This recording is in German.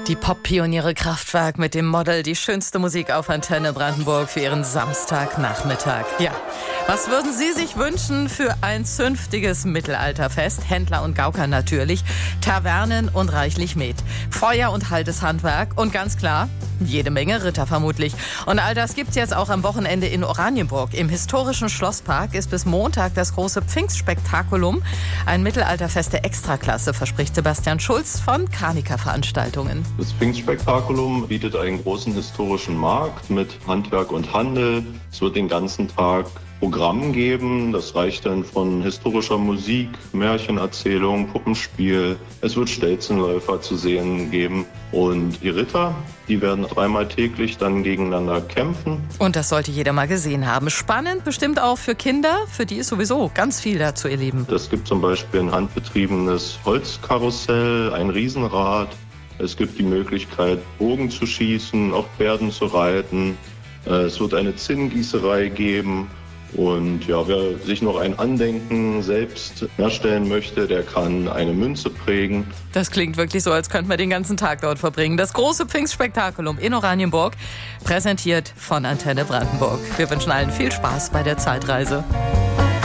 Die Pop-Pioniere Kraftwerk mit dem Model Die schönste Musik auf Antenne Brandenburg für ihren Samstagnachmittag. Ja, was würden Sie sich wünschen für ein zünftiges Mittelalterfest? Händler und Gauker natürlich, Tavernen und reichlich Met, Feuer und altes Handwerk und ganz klar, jede Menge Ritter vermutlich. Und all das gibt's jetzt auch am Wochenende in Oranienburg. Im historischen Schlosspark ist bis Montag das große Pfingstspektakulum. Ein Mittelalterfest der Extraklasse, verspricht Sebastian Schulz von Karniker Veranstaltungen. Das Pfingstspektakulum bietet einen großen historischen Markt mit Handwerk und Handel. Es wird den ganzen Tag Programm geben. Das reicht dann von historischer Musik, Märchenerzählung, Puppenspiel. Es wird Stelzenläufer zu sehen geben. Und die Ritter, die werden dreimal täglich dann gegeneinander kämpfen. Und das sollte jeder mal gesehen haben. Spannend bestimmt auch für Kinder, für die ist sowieso ganz viel da zu erleben. Es gibt zum Beispiel ein handbetriebenes Holzkarussell, ein Riesenrad. Es gibt die Möglichkeit, Bogen zu schießen, auf Pferden zu reiten. Es wird eine Zinngießerei geben. Und ja, wer sich noch ein Andenken selbst herstellen möchte, der kann eine Münze prägen. Das klingt wirklich so, als könnte man den ganzen Tag dort verbringen. Das große Pfingstspektakulum in Oranienburg, präsentiert von Antenne Brandenburg. Wir wünschen allen viel Spaß bei der Zeitreise.